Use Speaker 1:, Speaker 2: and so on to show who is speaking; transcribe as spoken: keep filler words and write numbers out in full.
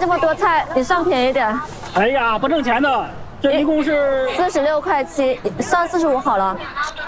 Speaker 1: 这么多菜，你算便宜点。
Speaker 2: 哎呀，不挣钱的，这一共是
Speaker 1: 四十六块七，算四十五好了。